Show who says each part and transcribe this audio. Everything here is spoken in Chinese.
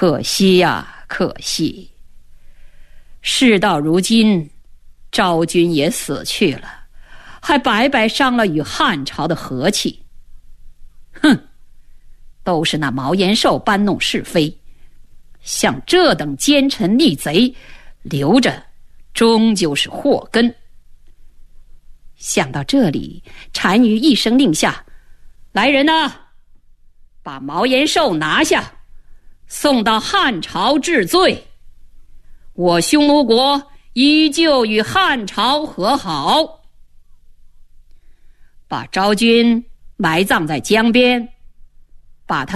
Speaker 1: 可惜呀，可惜。事到如今，昭君也死去了，还白白伤了与汉朝的和气。哼，都是那毛延寿搬弄是非，像这等奸臣逆贼，留着终究是祸根。想到这里，单于一声令下：来人呐，把毛延寿拿下，送到汉朝治罪。我匈奴国依旧与汉朝和好。把昭君埋葬在江边，把他